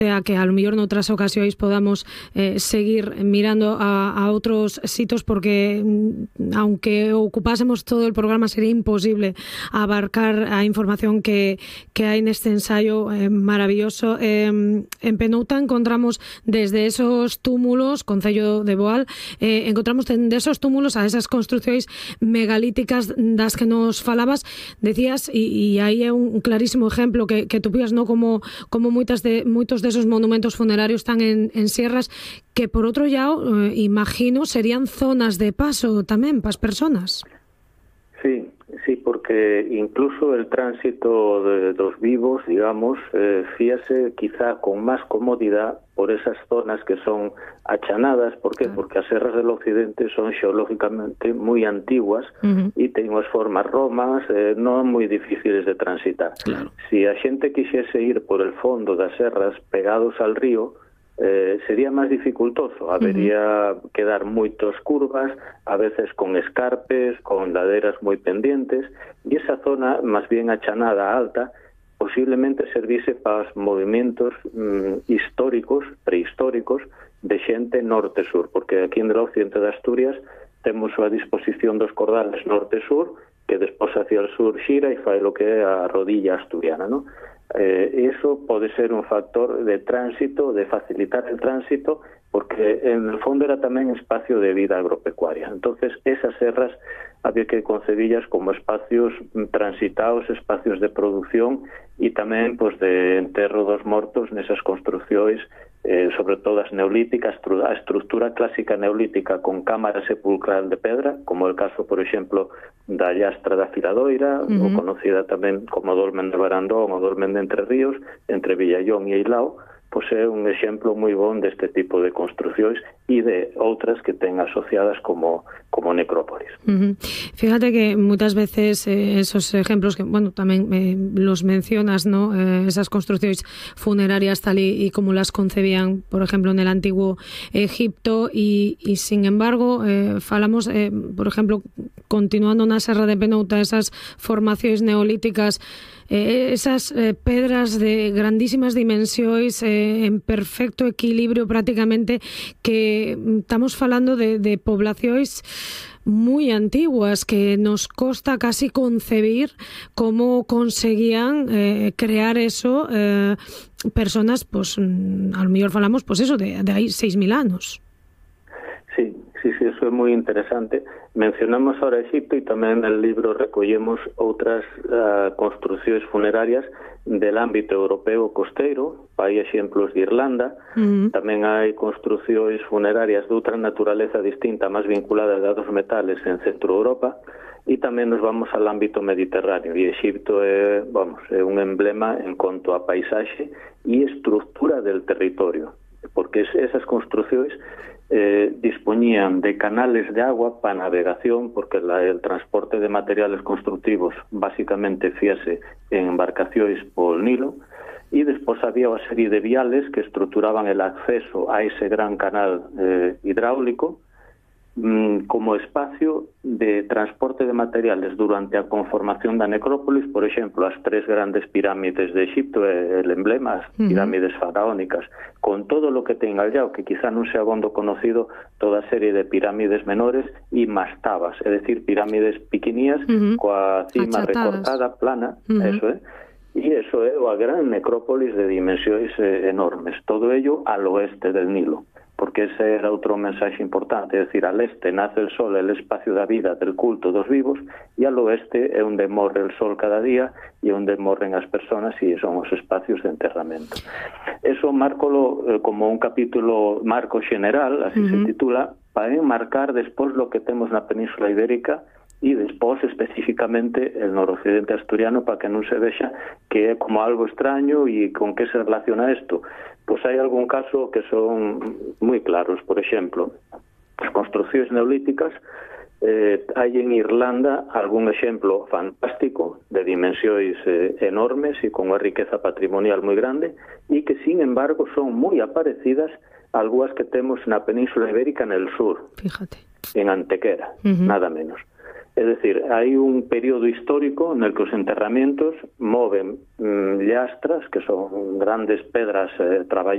a que a lo mellor noutras ocasións podamos seguir mirando a outros sitios, porque aunque ocupásemos todo el programa sería imposible abarcar a información que hai neste ensayo maravilloso. En Penouta encontramos desde esos túmulos, Concello de Boal, encontramos de esos túmulos a esas construcións megalíticas das que nos falabas, decías, e aí é un clarísimo exemplo que tú vías, ¿no? Como moitos desos monumentos funerarios están en sierras que, por outro lado, imagino, serían zonas de paso tamén para as persoas. Sí, porque incluso el tránsito de los vivos, digamos, fíase quizá con más comodidad por esas zonas que son achanadas. ¿Por qué? Porque as serras del occidente son xeológicamente moi antiguas e ten unhas formas romas non moi difíciles de transitar. Claro. Si a xente quixese ir por el fondo das serras pegados al río, sería máis dificultoso, habería que dar moitas curvas, a veces con escarpes, con laderas moi pendientes, e esa zona, máis bien achanada, alta, posiblemente servise para os movimentos históricos, prehistóricos, de xente norte-sur, porque aquí en el occidente de Asturias temos a disposición dos cordales norte-sur, que despois hacia el sur xira e fai lo que é a rodilla asturiana, ¿no? Eso pode ser un factor de tránsito, de facilitar el tránsito, porque en el fondo era tamén espacio de vida agropecuaria. Entonces, esas serras había que concebillas como espacios transitados, espacios de producción e tamén pues, de enterro dos mortos nesas construcións, sobre todo as neolíticas, a estructura clásica neolítica con cámara sepulcral de pedra, como el caso, por exemplo, da Llastra da Firadoira, ou conocida tamén como Dolmen de Barandón ou Dolmen de Entre Ríos, entre Villallón e Eilao, pois é un exemplo moi bon deste tipo de construcións e de outras que ten asociadas como necrópolis. Fíjate que muchas veces esos ejemplos que, bueno, tamén los mencionas, ¿no? Esas construccións funerarias tal y como las concebían, por ejemplo, en el antiguo Egipto, y sin embargo, falamos, por ejemplo, continuando na Serra de Penouta, esas formacións neolíticas, esas pedras de grandísimas dimensións, en perfecto equilibrio prácticamente, que estamos falando de poblacións muy antiguas que nos costa casi concebir cómo conseguían crear eso, personas, pues a lo mejor falamos, pues eso, de aí 6.000 anos. Sí, eso é moi interesante. Mencionamos ahora Egipto e tamén no libro recollemos outras construcións funerarias del ámbito europeo costeiro, hai exemplos de Irlanda, tamén hai construcións funerarias de outra naturaleza distinta, máis vinculadas a dos metales en Centro Europa, e tamén nos vamos al ámbito mediterráneo, e Egipto é un emblema en cuanto a paisaxe e estructura del territorio, porque esas construcións dispoñían de canales de agua para navegación, porque el transporte de materiales constructivos básicamente fíase en embarcacións por Nilo, e despois había unha serie de viales que estructuraban el acceso a ese gran canal hidráulico como espacio de transporte de materiales durante a conformación da necrópolis. Por exemplo, as tres grandes pirámides de Egipto, el emblema, as pirámides faraónicas, con todo lo que ten allá, que quizá non sea abondo conocido, toda a serie de pirámides menores e mastabas, é dicir, pirámides pequenías coa cima recortada, plana, eso é. E eso é a gran necrópolis de dimensións enormes, todo ello al oeste del Nilo, porque ese era outro mensaxe importante, é dicir, al este nace el sol, el espacio da vida, del culto dos vivos, e al oeste é onde morre el sol cada día e onde morren as persoas, e son os espacios de enterramento. Eso márcolo como un capítulo marco general, así se titula, para enmarcar despois lo que temos na Península Ibérica e despois especificamente el noroccidente asturiano, para que non se vexa que é como algo extraño e con que se relaciona isto. Pois hai algún caso que son moi claros. Por exemplo, as construcións neolíticas, hai en Irlanda algún exemplo fantástico de dimensións enormes e con unha riqueza patrimonial moi grande, e que, sin embargo, son moi aparecidas algunhas que temos na Península Ibérica en el sur. Fíjate. En Antequera, nada menos. Es decir, hai un período histórico en el que os enterramientos moven llastras, que son grandes pedras traballadas,